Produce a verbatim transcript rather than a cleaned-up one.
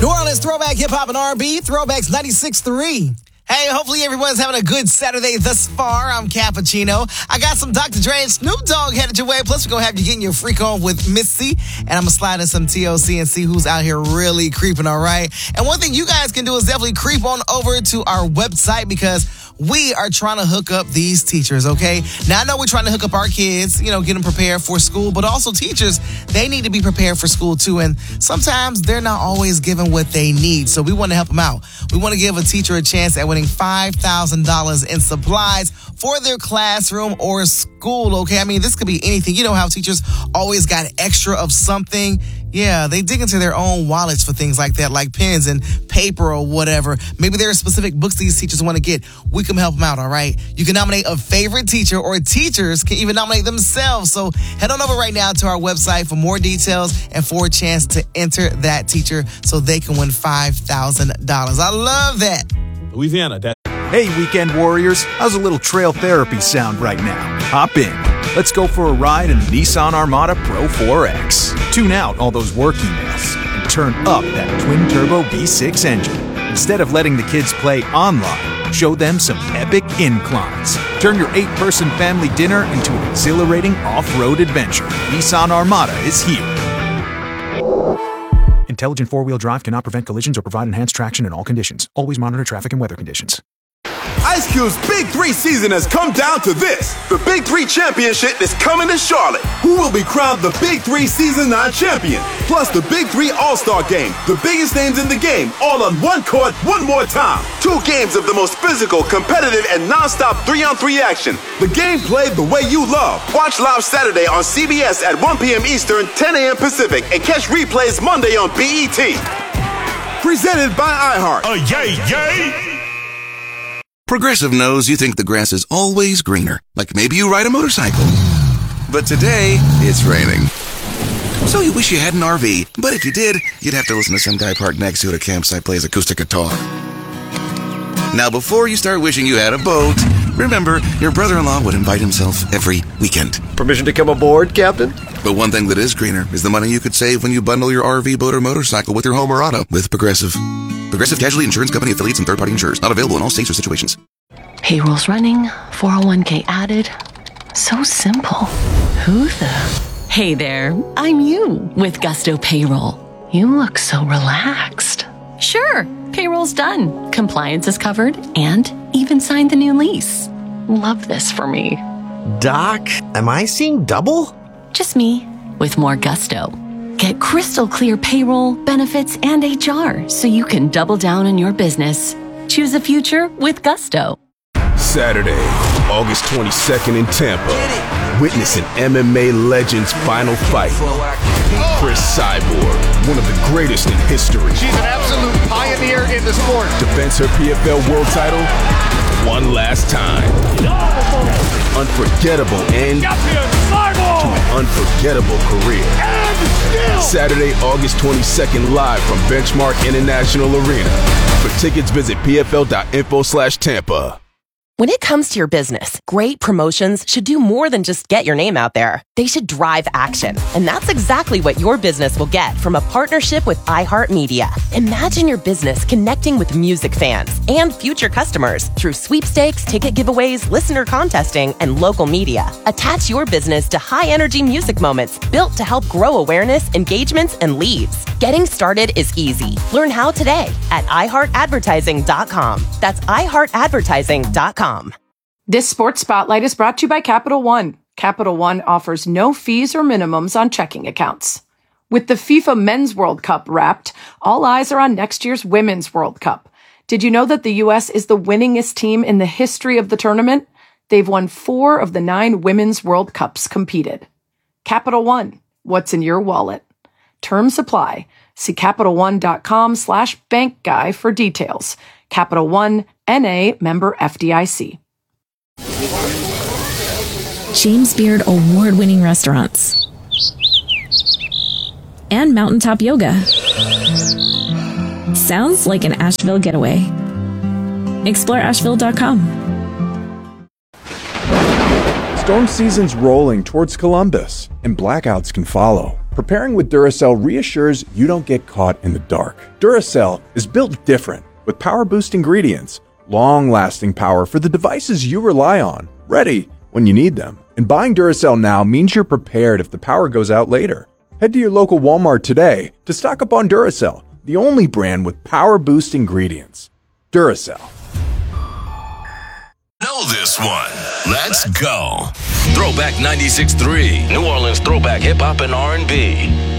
New Orleans Throwback Hip Hop and R and B, Throwbacks ninety-six point three. Hey, hopefully everyone's having a good Saturday thus far. I'm Cappuccino. I got some Doctor Dre and Snoop Dogg headed your way. Plus, we're going to have you getting your freak on with Missy. And I'm going to slide in some T O C and see who's out here really creeping, all right? And one thing you guys can do is definitely creep on over to our website because we are trying to hook up these teachers, okay? Now, I know we're trying to hook up our kids, you know, get them prepared for school, but also teachers, they need to be prepared for school too. And sometimes they're not always given what they need. So we want to help them out. We want to give a teacher a chance at winning five thousand dollars in supplies for their classroom or school, okay? I mean, this could be anything. You know how teachers always got extra of something? Yeah, they dig into their own wallets for things like that, like pens and paper or whatever. Maybe there are specific books these teachers want to get. We can help them out, all right? You can nominate a favorite teacher, or teachers can even nominate themselves. So head on over right now to our website for more details and for a chance to enter that teacher so they can win five thousand dollars. I love that. Louisiana, that. Hey, weekend warriors, how's a little trail therapy sound right now? Hop in. Let's go for a ride in the Nissan Armada Pro four X. Tune out all those work emails and turn up that twin-turbo V six engine. Instead of letting the kids play online, show them some epic inclines. Turn your eight-person family dinner into an exhilarating off-road adventure. Nissan Armada is here. Intelligent four-wheel drive cannot prevent collisions or provide enhanced traction in all conditions. Always monitor traffic and weather conditions. Ice Cube's Big Three season has come down to this. The Big Three Championship is coming to Charlotte. Who will be crowned the Big Three Season nine champion? Plus the Big Three All-Star Game. The biggest names in the game, all on one court, one more time. Two games of the most physical, competitive, and non-stop three-on-three action. The game played the way you love. Watch live Saturday on C B S at one p.m. Eastern, ten a.m. Pacific, and catch replays Monday on B E T. Presented by iHeart. Uh, yay, yay! Progressive knows you think the grass is always greener, like maybe you ride a motorcycle. But today, it's raining. So you wish you had an R V, but if you did, you'd have to listen to some guy parked next to you at a campsite play his acoustic guitar. Now, before you start wishing you had a boat, remember, your brother-in-law would invite himself every weekend. Permission to come aboard, Captain? But one thing that is greener is the money you could save when you bundle your R V, boat, or motorcycle with your home or auto with Progressive. Progressive Casualty Insurance Company affiliates and third-party insurers. Not available in all states or situations. Payroll's running, four oh one k added. So simple. Who the? Hey there, I'm you with Gusto Payroll. You look so relaxed. Sure, payroll's done. Compliance is covered and even signed the new lease. Love this for me. Doc, am I seeing double? Just me with more gusto. Get crystal clear payroll, benefits, and H R so you can double down on your business. Choose the future with Gusto. Saturday, August twenty-second in Tampa. Witness an M M A legend's final fight. Chris Cyborg, one of the greatest in history. She's an absolute pioneer in the sport. Defends her P F L world title one last time. Unforgettable end to an unforgettable career. Saturday, August twenty-second, live from Benchmark International Arena. For tickets, visit pfl.info slash Tampa. When it comes to your business, great promotions should do more than just get your name out there. They should drive action. And that's exactly what your business will get from a partnership with iHeartMedia. Imagine your business connecting with music fans and future customers through sweepstakes, ticket giveaways, listener contesting, and local media. Attach your business to high-energy music moments built to help grow awareness, engagements, and leads. Getting started is easy. Learn how today at i heart advertising dot com. That's i heart advertising dot com. This Sports Spotlight is brought to you by Capital One. Capital One offers no fees or minimums on checking accounts. With the FIFA Men's World Cup wrapped, all eyes are on next year's Women's World Cup. Did you know that the U S is the winningest team in the history of the tournament? They've won four of the nine Women's World Cups competed. Capital One, what's in your wallet? Terms apply. See CapitalOne.com slash bank guy for details. Capital One, N A, member F D I C. James Beard award-winning restaurants and mountaintop yoga. Sounds like an Asheville getaway. Explore Asheville dot com. Storm season's rolling towards Columbus, and blackouts can follow. Preparing with Duracell reassures you don't get caught in the dark. Duracell is built different, with power-boost ingredients, long-lasting power for the devices you rely on, ready when you need them. And buying Duracell now means you're prepared if the power goes out later. Head to your local Walmart today to stock up on Duracell, the only brand with power-boost ingredients. Duracell. Know this one. Let's go. Throwback ninety-six point three. New Orleans throwback hip hop and R and B.